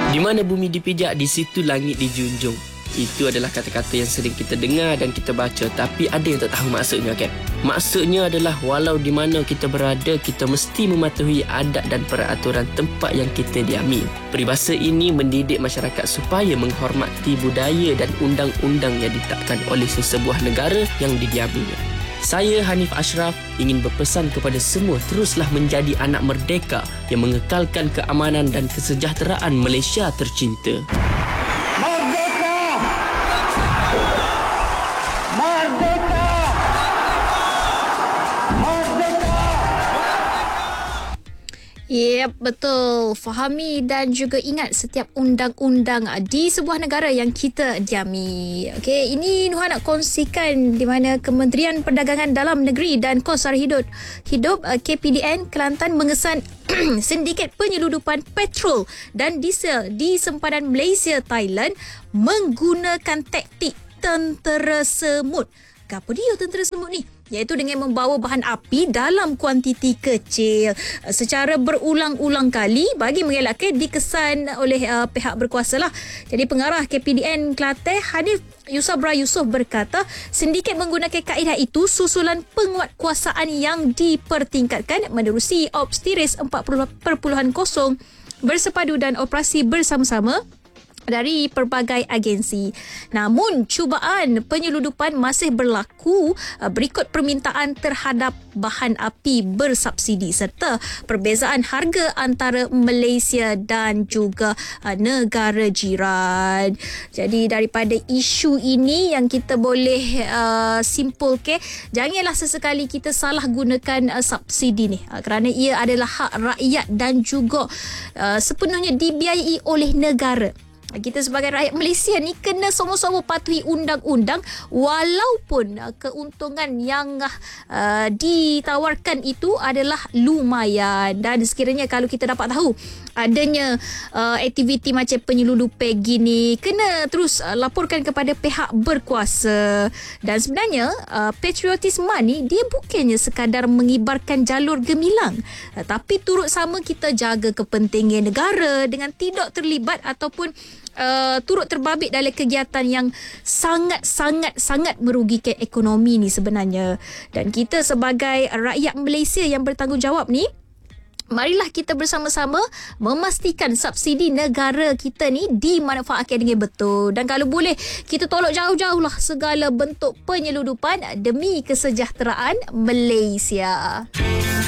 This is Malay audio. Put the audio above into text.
Di mana bumi dipijak, di situ langit dijunjung. Itu adalah kata-kata yang sering kita dengar dan kita baca, tapi ada yang tak tahu maksudnya, kan? Maksudnya adalah walau di mana kita berada, kita mesti mematuhi adat dan peraturan tempat yang kita diami. Peribahasa ini mendidik masyarakat supaya menghormati budaya dan undang-undang yang ditetapkan oleh sesebuah negara yang didiaminya. Saya Hanif Ashraf ingin berpesan kepada semua, teruslah menjadi anak merdeka yang mengekalkan keamanan dan kesejahteraan Malaysia tercinta. Merdeka! Merdeka! Merdeka! Yep, betul. Fahami dan juga ingat setiap undang-undang di sebuah negara yang kita diami. Okey, ini Nuha nak kongsikan di mana Kementerian Perdagangan Dalam Negeri dan Kos Sara Hidup KPDN Kelantan mengesan sindiket penyeludupan petrol dan diesel di sempadan Malaysia Thailand menggunakan taktik tentera semut. Apa dia tentera semut ni? Iaitu dengan membawa bahan api dalam kuantiti kecil secara berulang-ulang kali bagi mengelakkan dikesan oleh pihak berkuasa lah. Jadi pengarah KPDN Kelantan Hanif Yusabra Yusof berkata, sindiket menggunakan kaedah itu susulan penguatkuasaan yang dipertingkatkan menerusi Ops Tiris 4.0 bersepadu dan operasi bersama-sama dari pelbagai agensi. Namun, cubaan penyeludupan masih berlaku berikut permintaan terhadap bahan api bersubsidi serta perbezaan harga antara Malaysia dan juga negara jiran. Jadi, daripada isu ini yang kita boleh simpulkan, janganlah sesekali kita salah gunakan subsidi ni kerana ia adalah hak rakyat dan juga sepenuhnya dibiayai oleh negara. Kita sebagai rakyat Malaysia ni kena sama-sama patuhi undang-undang walaupun keuntungan yang ditawarkan itu adalah lumayan. Dan sekiranya kalau kita dapat tahu adanya aktiviti macam penyeludupan gini, kena terus laporkan kepada pihak berkuasa. Dan sebenarnya patriotisme ni dia bukannya sekadar mengibarkan jalur gemilang, tapi turut sama kita jaga kepentingan negara dengan tidak terlibat ataupun turut terbabit dalam kegiatan yang sangat merugikan ekonomi ni sebenarnya. Dan kita sebagai rakyat Malaysia yang bertanggungjawab ni, marilah kita bersama-sama memastikan subsidi negara kita ni dimanfaatkan dengan betul. Dan kalau boleh, kita tolak jauh-jauh lah segala bentuk penyeludupan demi kesejahteraan Malaysia.